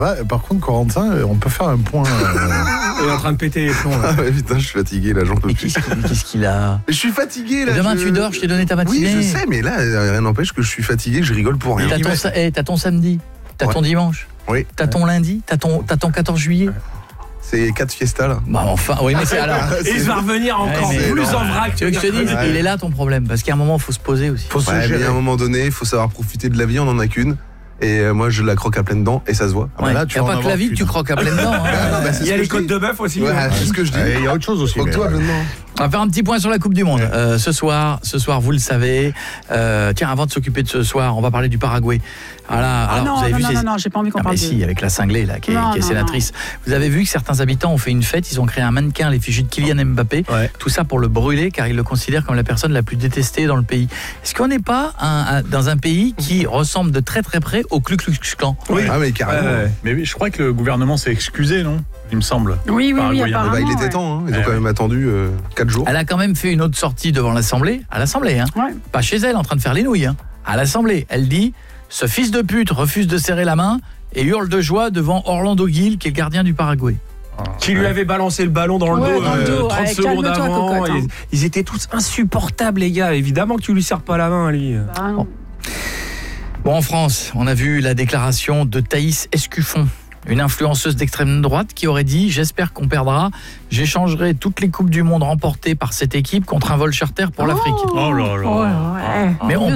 Par contre, Corentin, on peut faire un point. Il est en train de péter les plombs. Ah ouais, putain, je suis fatigué là, j'en peux Mais plus. qu'est-ce qu'il a? Je suis fatigué là. Demain tu dors, je t'ai donné ta matinée. Oui, je sais, mais là, rien n'empêche que je suis fatigué, je rigole pour rien. T'as ton samedi, t'as ton dimanche, oui. T'as ton lundi, t'as ton 14 juillet. C'est 4 fiestas là. Bah enfin, oui, mais c'est alors. Et il va revenir encore plus en vrac. Tu veux que je te dise, il est là ton problème, parce qu'à un moment, il faut se poser aussi. Mais à un moment donné, il faut savoir profiter de la vie, on en a qu'une. Et moi, je la croque à pleines dents et ça se voit. Ouais, là, tu n'y a pas que la vie que tu croques à pleines dents. Il y a les côtes de bœuf aussi. Ouais, c'est ce que je dis. Il y a autre chose aussi. Croque-toi à pleines dents. On va faire un petit point sur la Coupe du Monde. Ce soir, vous le savez. Tiens, avant de s'occuper de ce soir, on va parler du Paraguay. Voilà. Alors, vous avez vu non, j'ai pas envie qu'on parle de... si, avec la cinglée là, qui est sénatrice. Vous avez vu que certains habitants ont fait une fête, ils ont créé un mannequin à l'effigie de Kylian Mbappé. Ouais. Tout ça pour le brûler, car ils le considèrent comme la personne la plus détestée dans le pays. Est-ce qu'on n'est pas dans un pays qui ressemble de très très près au Ku Klux Klan? Oui. Ah mais carrément. Mais je crois que le gouvernement s'est excusé, non? Il me semble. Oui, apparemment. Il était temps, hein. Ils ont quand même attendu 4 jours. Elle a quand même fait une autre sortie devant l'Assemblée, à l'Assemblée, hein. Ouais. Pas chez elle en train de faire les nouilles, hein. À l'Assemblée, elle dit « Ce fils de pute refuse de serrer la main et hurle de joie devant Orlando Gil, qui est le gardien du Paraguay. » Qui lui avait balancé le ballon dans le dos 30 secondes avant. Ils étaient tous insupportables, les gars. Évidemment que tu lui serres pas la main, lui. Bon, en France, on a vu la déclaration de Thaïs Escuffon, une influenceuse d'extrême droite qui aurait dit « J'espère qu'on perdra. J'échangerai toutes les coupes du monde remportées par cette équipe contre un vol charter pour l'Afrique. » Oh là là. Mais on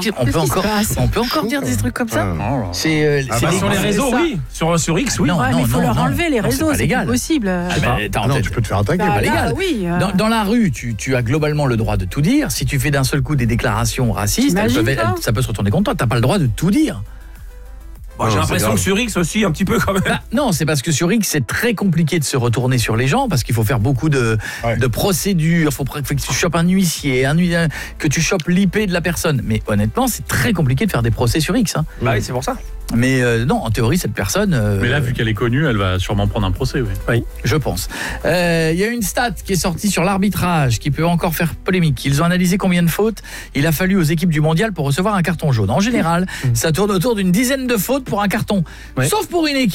peut encore dire des trucs comme ça. C'est sur les réseaux, oui. Sur X, oui. Mais il faut leur enlever les réseaux, c'est pas possible. Non, tu peux te faire attaquer. C'est pas légal. Dans la rue, tu as globalement le droit de tout dire. Si tu fais d'un seul coup des déclarations racistes, ça peut se retourner contre toi. T'as pas le droit de tout dire. J'ai l'impression que sur X aussi, un petit peu quand même. Non, c'est parce que sur X, c'est très compliqué de se retourner sur les gens, parce qu'il faut faire beaucoup de procédures, il faut que tu chopes un huissier, que tu chopes l'IP de la personne. Mais honnêtement, c'est très compliqué de faire des procès sur X. Hein. Bah oui, c'est pour ça. Mais non, en théorie, cette personne... Mais là, vu qu'elle est connue, elle va sûrement prendre un procès, oui. Je pense. Il y a une stat qui est sortie sur l'arbitrage, qui peut encore faire polémique. Ils ont analysé combien de fautes il a fallu aux équipes du mondial pour recevoir un carton jaune. En général, ça tourne autour d'une dizaine de fautes pour un carton. Sauf pour une équipe